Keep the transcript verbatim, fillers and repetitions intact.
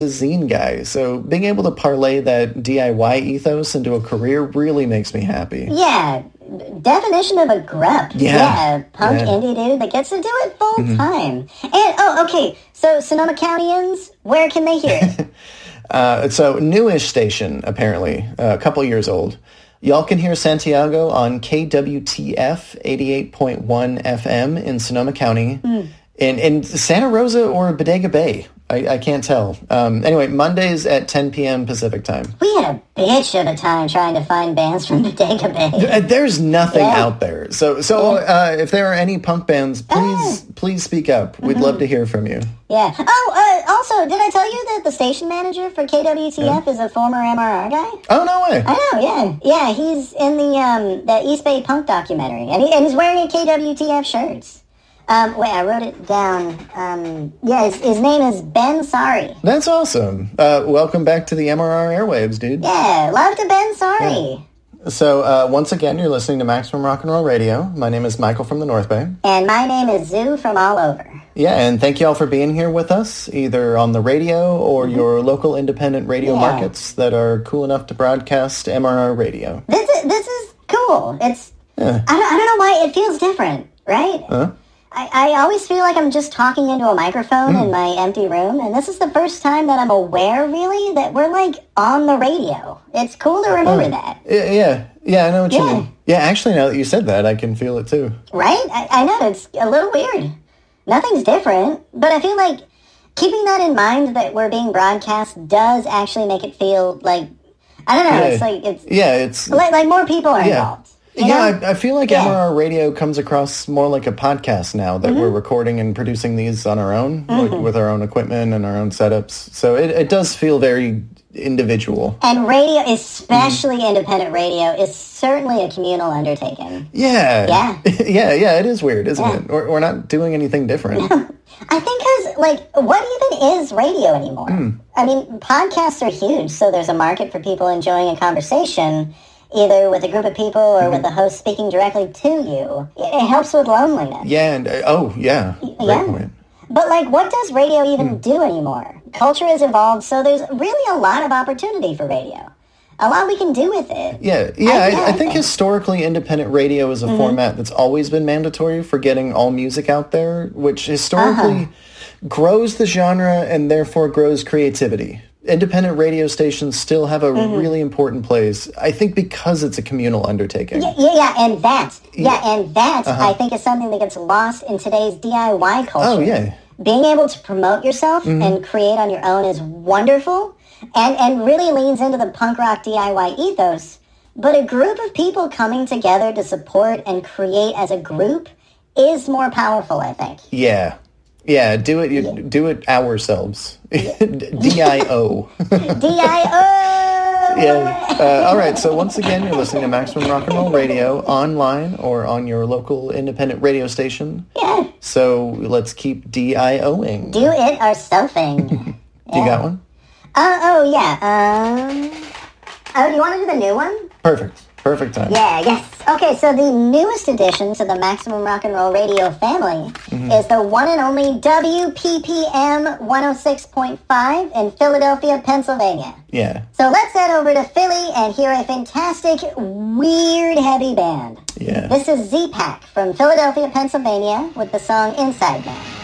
a zine guy, so being able to parlay that D I Y ethos into a career really makes me happy. Yeah, definition of a grup. Yeah. Yeah, punk Yeah. indie dude that gets to do it full Mhm. time. And, oh, okay, so Sonoma Countyans, where can they hear it? Uh, so, newish station, apparently, uh, a couple years old. Y'all can hear Santiago on K W T F eighty-eight point one F M in Sonoma County, Mm. in, in Santa Rosa or Bodega Bay. I, I can't tell. Um, anyway, Mondays at ten p.m. Pacific time. We had a bitch of a time trying to find bands from Bodega Bay. Uh, There's nothing Yeah. out there. So, so uh, if there are any punk bands, please, please speak up. We'd love to hear from you. Yeah. Oh, uh, also, did I tell you that the station manager for K W T F is a former M R R guy? Oh, no way. I know, yeah. Yeah, he's in the um, the East Bay Punk documentary, and, he, and he's wearing a K W T F shirt. Um, wait, I wrote it down. Um, yeah, his, his name is Ben Sari. That's awesome. Uh, welcome back to the M R R airwaves, dude. Yeah, love to Ben Sari. So, uh, once again, you're listening to Maximum Rock and Roll Radio. My name is Michael from the North Bay. And my name is Zoo from all over. Yeah, and thank you all for being here with us, either on the radio or your local independent radio Yeah. markets that are cool enough to broadcast M R R radio. This is, this is cool. It's Yeah. I, don't, I don't know why it feels different, right? Huh? I, I always feel like I'm just talking into a microphone Mm. in my empty room, and this is the first time that I'm aware, really, that we're, like, on the radio. It's cool to remember Oh. that, Yeah, yeah, yeah, I know what you Yeah. mean. Yeah, actually, now that you said that, I can feel it too. right? I, I know, it's a little weird. Nothing's different, but I feel like keeping that in mind that we're being broadcast does actually make it feel like, I don't know, Yeah. it's like, it's Yeah, it's... like, like more people are Yeah. involved. You yeah, know? I, I feel like Yeah. M R R Radio comes across more like a podcast now that we're recording and producing these on our own, like with our own equipment and our own setups. So it, it does feel very individual. And radio, especially Mm-hmm. independent radio, is certainly a communal undertaking. Yeah. Yeah. yeah, yeah, it is weird, isn't Yeah. it? We're, we're not doing anything different. I think because, like, what even is radio anymore? Hmm. I mean, podcasts are huge, so there's a market for people enjoying a conversation, either with a group of people or Mm-hmm. with the host speaking directly to you. It it helps with loneliness. Yeah, and, uh, oh, yeah. Great Yeah. point. But, like, what does radio even Hmm. do anymore? Culture has evolved, so there's really a lot of opportunity for radio. A lot we can do with it. Yeah, yeah, I- I, yeah, I I think think. historically independent radio is a Mm-hmm. format that's always been mandatory for getting all music out there, which historically Uh-huh. grows the genre and therefore grows creativity. Independent radio stations still have a Mm-hmm. really important place, I think because it's a communal undertaking. Yeah, yeah, yeah, and that, yeah, and that, Uh-huh. I think, is something that gets lost in today's D I Y culture. Oh, yeah. Being able to promote yourself Mm-hmm. and create on your own is wonderful, and, and really leans into the punk rock D I Y ethos. But a group of people coming together to support and create as a group is more powerful, I think. Yeah. Yeah, do it you, do it ourselves. D I O. D I O! Yeah. Uh, all right. So once again, you're listening to Maximum Rock and Roll Radio online or on your local independent radio station. Yeah, So let's keep D-I-O-ing. do it ourselfing. You got one? Uh, oh, yeah. Um, oh, do you want to do the new one? Perfect. Perfect time. Yeah, yes. Okay, so the newest addition to the Maximum Rock and Roll Radio family is the one and only W P P M one oh six point five in Philadelphia, Pennsylvania. Yeah. So let's head over to Philly and hear a fantastic, weird, heavy band. Yeah. This is Z-Pack from Philadelphia, Pennsylvania with the song Inside Man.